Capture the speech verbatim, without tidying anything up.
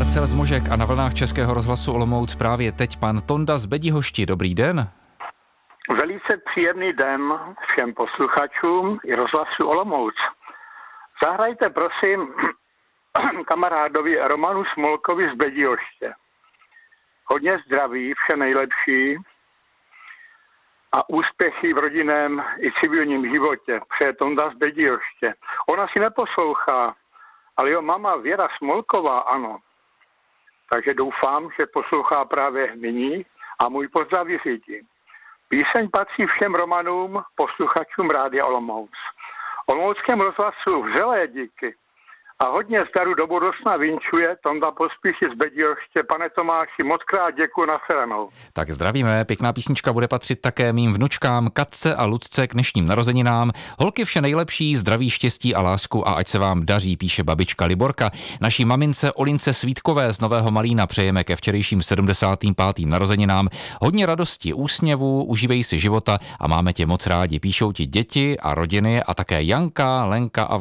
Marcel Zmožek a na vlnách Českého rozhlasu Olomouc právě teď pan Tonda z Bedihošti. Dobrý den. Velice příjemný den všem posluchačům i rozhlasu Olomouc. Zahrajte prosím kamarádovi Romanu Smolkovi z Bedihoště. Hodně zdraví, vše nejlepší a úspěchy v rodinném i civilním životě. Přeje Tonda z Bedihoště. Ona si neposlouchá, ale jeho mama Věra Smolková ano. Takže doufám, že poslouchá právě nyní a můj pozdrav řídí. Píseň patří všem Romanům, posluchačům Rádia Olomouc. Olomouckém rozhlasu vřelé díky a hodně zdaru do budoucna vinčuje Tonda Pospíši z Bedihoště. Pane Tomáši, moc krát děkuji, na shledanou. Tak zdravíme, pěkná písnička bude patřit také mým vnučkám Katce a Lucce k dnešním narozeninám. Holky, vše nejlepší, zdraví, štěstí a lásku a ať se vám daří, píše babička Liborka. Naší mamince Olince Svítkové z Nového Malína přejeme ke včerejším sedmdesátým pátým narozeninám hodně radosti, úsměvů, užívej si života a máme tě moc rádi. Píšou ti děti a rodiny a také Janka, Lenka a